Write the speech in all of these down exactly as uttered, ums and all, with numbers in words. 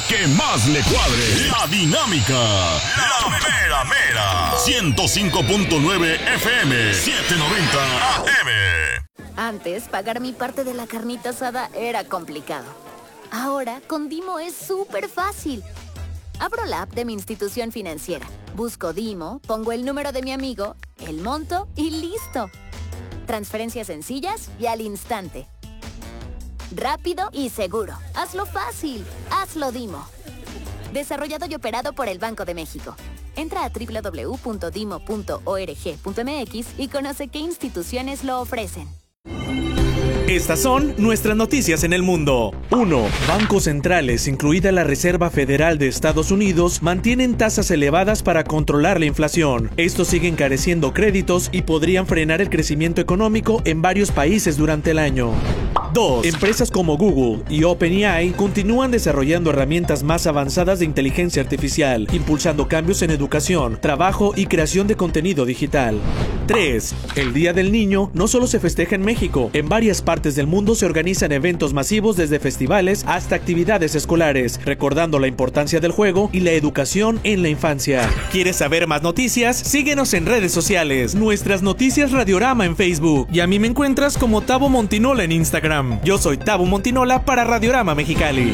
que más le cuadre. La Dinámica. La mera mera. ciento cinco punto nueve F M. setecientos noventa A M. Antes, pagar mi parte de la carnita asada era complicado. Ahora, con Dimo es súper fácil. Abro la app de mi institución financiera, busco Dimo, pongo el número de mi amigo, el monto y listo. Transferencias sencillas y al instante. Rápido y seguro. Hazlo fácil. Hazlo Dimo. Desarrollado y operado por el Banco de México. Entra a doble u doble u doble u punto dimo punto org punto m x y conoce qué instituciones lo ofrecen. Estas son nuestras noticias en el mundo. uno. Bancos centrales, incluida la Reserva Federal de Estados Unidos, mantienen tasas elevadas para controlar la inflación. Estos siguen encareciendo créditos y podrían frenar el crecimiento económico en varios países durante el año. dos. Empresas como Google y OpenAI continúan desarrollando herramientas más avanzadas de inteligencia artificial, impulsando cambios en educación, trabajo y creación de contenido digital. tres. El Día del Niño no solo se festeja en México, en varias partes del mundo se organizan eventos masivos desde festivales hasta actividades escolares, recordando la importancia del juego y la educación en la infancia. ¿Quieres saber más noticias? Síguenos en redes sociales. Nuestras Noticias Radiorama en Facebook. Y a mí me encuentras como Tabo Montinola en Instagram. Yo soy Tabo Montinola para Radiorama Mexicali.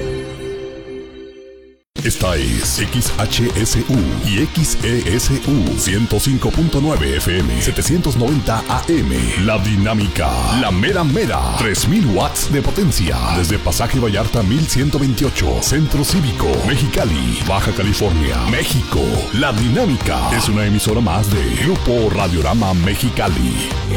Esta es X H S U y X E S U ciento cinco punto nueve F M, setecientos noventa A M. La Dinámica, la mera mera, tres mil watts de potencia. Desde Pasaje Vallarta mil ciento veintiocho, Centro Cívico, Mexicali, Baja California, México. La Dinámica es una emisora más de Grupo Radiorama Mexicali.